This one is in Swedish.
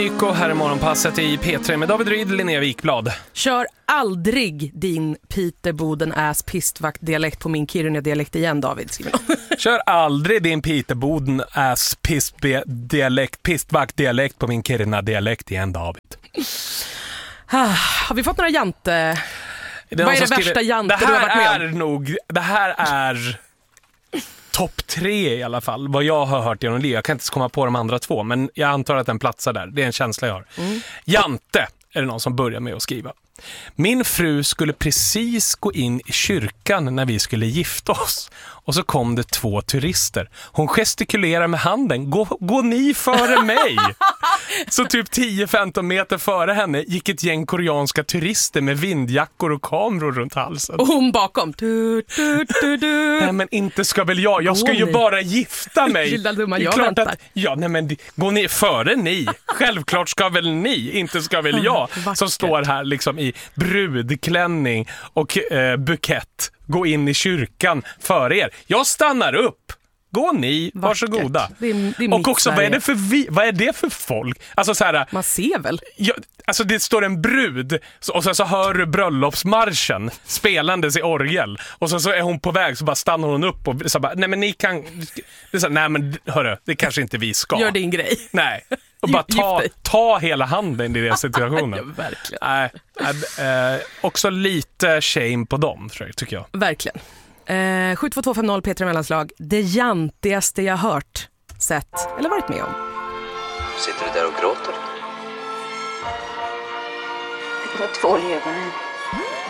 Och här är morgonpasset i P3 med David Ryd, Linnea Wikblad. Kör aldrig din Peter Boden-ass pistvakt-dialekt på min Kiruna-dialekt igen, David. Kör aldrig din Peter Boden-ass pistvakt-dialekt på min Kiruna-dialekt igen, David. Har vi fått några jante? Vad är det värsta jante du har varit med om? Det här är topp 3 i alla fall, vad jag har hört genom livet. Jag kan inte komma på de andra 2, men jag antar att den platsar där. Det är en känsla jag har. Jante är det någon som börjar med att skriva. Min fru skulle precis gå in i kyrkan när vi skulle gifta oss. Och så kom det 2 turister. Hon gestikulerar med handen. Gå ni före mig? Så typ 10-15 meter före henne gick ett gäng koreanska turister med vindjackor och kameror runt halsen. Och hon bakom. Nej, men inte ska väl jag. Jag ska ju bara gifta mig. Lilla dumma, jag klart väntar. att, ja, nej, men gå ni före ni. Självklart ska väl ni. Inte ska väl jag som står här liksom i brudklänning och bukett gå in i kyrkan före er. Jag stannar upp. Gå ni, varsågoda. Det är och också, vad är det för folk? Alltså så här, man ser väl? Ja, alltså det står en brud och så hör du bröllopsmarschen spelandes i orgel. Och så är hon på väg, så bara stannar hon upp och så bara, nej men ni kan... Det är så, nej men hörru, det kanske inte vi ska. Gör din grej. Nej. Och bara ta hela handen i den situationen. Ja, verkligen. Också lite shame på dem, tycker jag. Verkligen. 72250 P3 Mellanslag. Det jantigaste jag hört, sett eller varit med om. Sitter du där och gråter? Det var 2 i ögonen.